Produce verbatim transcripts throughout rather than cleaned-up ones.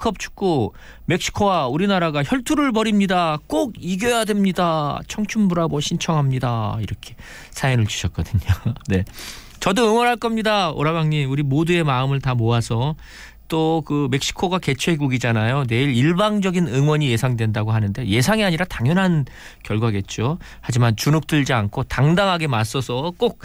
월드컵 축구 멕시코와 우리나라가 혈투를 벌입니다. 꼭 이겨야 됩니다. 청춘 브라보 신청합니다. 이렇게 사연을 주셨거든요. 네, 저도 응원할 겁니다. 오라방님, 우리 모두의 마음을 다 모아서 또 그 멕시코가 개최국이잖아요. 내일 일방적인 응원이 예상된다고 하는데 예상이 아니라 당연한 결과겠죠. 하지만 주눅들지 않고 당당하게 맞서서 꼭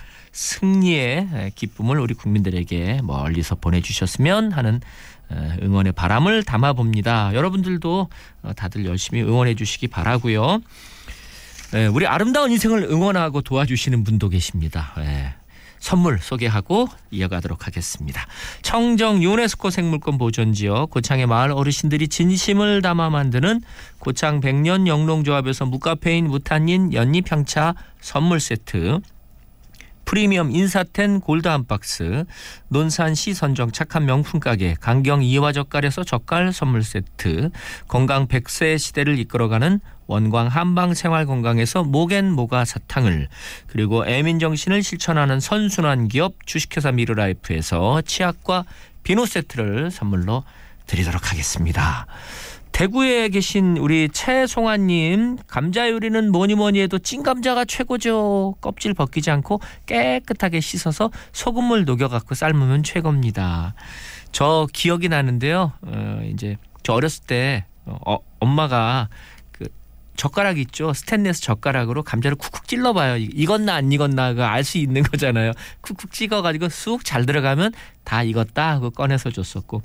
승리의 기쁨을 우리 국민들에게 멀리서 보내주셨으면 하는 응원의 바람을 담아봅니다. 여러분들도 다들 열심히 응원해 주시기 바라고요. 우리 아름다운 인생을 응원하고 도와주시는 분도 계십니다. 선물 소개하고 이어가도록 하겠습니다. 청정 유네스코 생물권 보존지역 고창의 마을 어르신들이 진심을 담아 만드는 고창 백년 영농조합에서 무카페인 무탄닌 연잎향차 선물 세트, 프리미엄 인사텐 골드 한 박스, 논산시 선정 착한 명품 가게 강경 이화젓갈에서 젓갈 선물 세트, 건강 백 세 시대를 이끌어가는 원광 한방 생활건강에서 모겐 모가 사탕을, 그리고 애민정신을 실천하는 선순환 기업 주식회사 미르라이프에서 치약과 비누 세트를 선물로 드리도록 하겠습니다. 대구에 계신 우리 최송아님, 감자 요리는 뭐니 뭐니 해도 찐감자가 최고죠. 껍질 벗기지 않고 깨끗하게 씻어서 소금물 녹여갖고 삶으면 최고입니다. 저 기억이 나는데요. 어, 이제 저 어렸을 때 어, 엄마가 그 젓가락 있죠. 스테인리스 젓가락으로 감자를 쿡쿡 찔러봐요. 익었나 안 익었나가 알 수 있는 거잖아요. 쿡쿡 찍어가지고 쑥 잘 들어가면 다 익었다 하고 꺼내서 줬었고,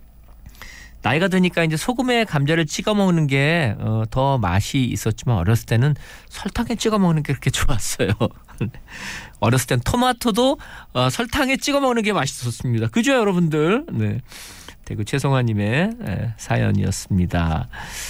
나이가 드니까 이제 소금에 감자를 찍어 먹는 게 더 맛이 있었지만 어렸을 때는 설탕에 찍어 먹는 게 그렇게 좋았어요. 어렸을 땐 토마토도 어, 설탕에 찍어 먹는 게 맛있었습니다. 그죠, 여러분들? 네. 대구 최성화님의 네, 사연이었습니다.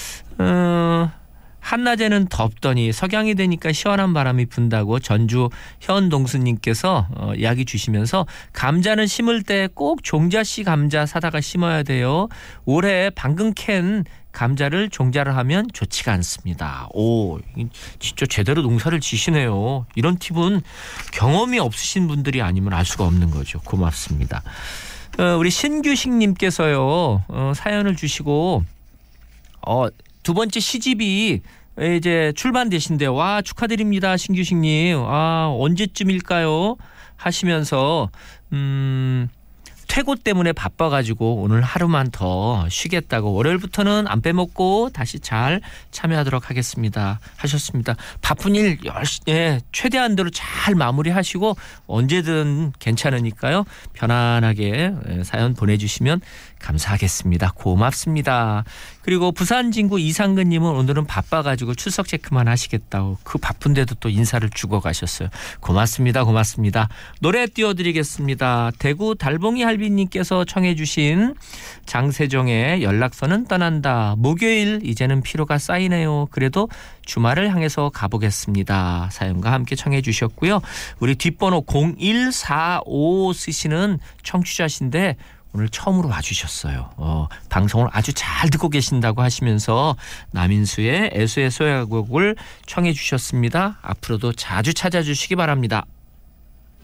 어, 한낮에는 덥더니 석양이 되니까 시원한 바람이 분다고 전주 현동수님께서 어, 이야기 주시면서 감자는 심을 때 꼭 종자씨 감자 사다가 심어야 돼요. 올해 방금 캔 감자를 종자를 하면 좋지가 않습니다. 오, 진짜 제대로 농사를 지시네요. 이런 팁은 경험이 없으신 분들이 아니면 알 수가 없는 거죠. 고맙습니다. 어, 우리 신규식님께서요 어, 사연을 주시고 어, 두 번째 시집이 이제 출간되신대요. 와, 축하드립니다, 신규식님. 아, 언제쯤일까요? 하시면서 음, 퇴고 때문에 바빠가지고 오늘 하루만 더 쉬겠다고 월요일부터는 안 빼먹고 다시 잘 참여하도록 하겠습니다 하셨습니다. 바쁜 일 열심히 예, 최대한대로 잘 마무리하시고 언제든 괜찮으니까요. 편안하게 사연 보내주시면 감사하겠습니다. 고맙습니다. 그리고 부산 진구 이상근님은 오늘은 바빠가지고 출석 체크만 하시겠다고 그 바쁜데도 또 인사를 주고 가셨어요. 고맙습니다. 고맙습니다. 노래 띄워드리겠습니다. 대구 달봉이 할비님께서 청해 주신 장세정의 연락선은 떠난다. 목요일 이제는 피로가 쌓이네요. 그래도 주말을 향해서 가보겠습니다. 사연과 함께 청해 주셨고요. 우리 뒷번호 공일사오 쓰시는 청취자신데 오늘 처음으로 와주셨어요. 어, 방송을 아주 잘 듣고 계신다고 하시면서 남인수의 애수의 소야곡을 청해 주셨습니다. 앞으로도 자주 찾아주시기 바랍니다.